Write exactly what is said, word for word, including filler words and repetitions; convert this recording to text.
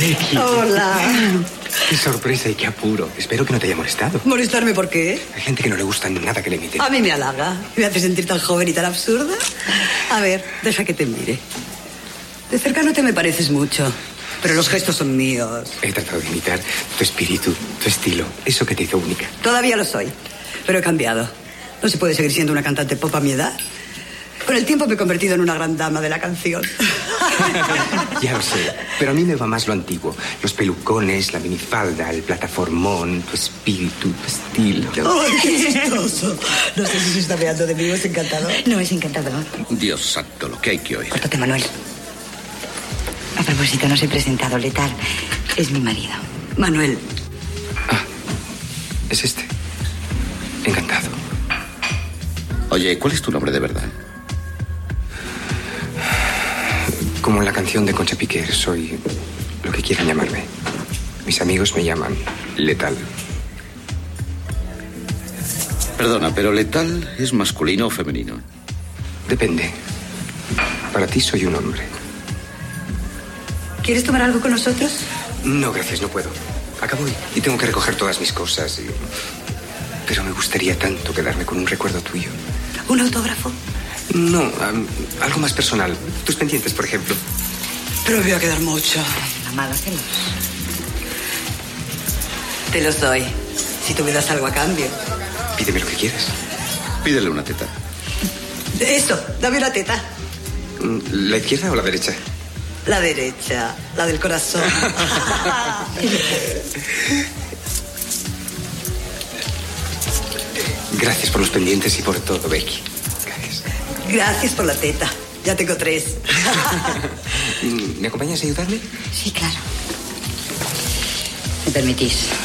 Becky. Hola. Qué sorpresa y qué apuro. Espero que no te haya molestado. ¿Molestarme por qué? Hay gente que no le gusta nada que le imiten. A mí me halaga. Me hace sentir tan joven y tan absurda. A ver, deja que te mire. De cerca no te me pareces mucho, pero los gestos son míos. He tratado de imitar tu espíritu, tu estilo, eso que te hizo única. Todavía lo soy, pero he cambiado. No se puede seguir siendo una cantante pop a mi edad. Con el tiempo me he convertido en una gran dama de la canción. Ya lo sé, pero a mí me va más lo antiguo. Los pelucones, la minifalda, el plataformón, tu espíritu, tu estilo. ¡Ay, qué chistoso! No sé si se está meando de mí o es encantador. No, es encantador. Dios santo, lo que hay que oír. Córtate, Manuel. A propósito, no se he presentado. Letal es mi marido. Manuel. Ah, es este. Encantado. Oye, ¿cuál es tu nombre de verdad? Como en la canción de Concha Piquer, soy lo que quieran llamarme. Mis amigos me llaman Letal. Perdona, pero Letal es masculino o femenino. Depende. Para ti soy un hombre. ¿Quieres tomar algo con nosotros? No, gracias, no puedo. Acabo y, y tengo que recoger todas mis cosas. Y... Pero me gustaría tanto quedarme con un recuerdo tuyo. ¿Un autógrafo? No, um, algo más personal. Tus pendientes, por ejemplo. Pero me voy a quedar mucho. Mamá, lo hacemos. Te los doy. Si tú me das algo a cambio. Pídeme lo que quieras. Pídele una teta. Eso, dame una teta. ¿La izquierda o la derecha? La derecha, la del corazón. Gracias por los pendientes y por todo, Becky. Gracias. Gracias por la teta. Ya tengo tres. ¿Me acompañas a ayudarme? Sí, claro. ¿Me permitís?